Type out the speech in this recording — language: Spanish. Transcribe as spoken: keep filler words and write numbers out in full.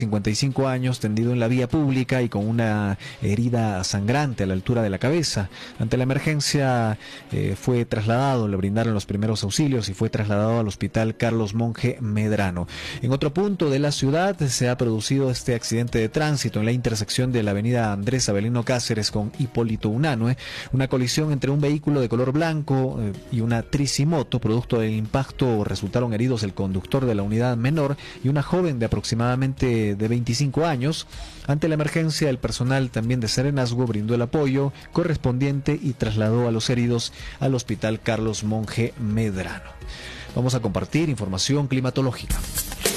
cincuenta y cinco años, tendido en la vía pública y con una herida sangrante a la altura de la cabeza. Ante la emergencia eh, fue trasladado, le brindaron los primeros auxilios y fue trasladado al hospital Carlos Monge Medrano. En otro punto de la ciudad se ha producido este accidente de tránsito en la intersección de la avenida Andrés Avelino Cáceres con Hipólito Unanue, una colisión entre un vehículo de color blanco eh, y una tricimoto. Producto del impacto resultaron heridos el conductor de la unidad menor y una joven de aproximadamente de veinticinco años. Ante la emergencia, el personal también de Serenazgo brindó el apoyo correspondiente y trasladó a los heridos al hospital Carlos Monge Medrano. Vamos a compartir información climatológica.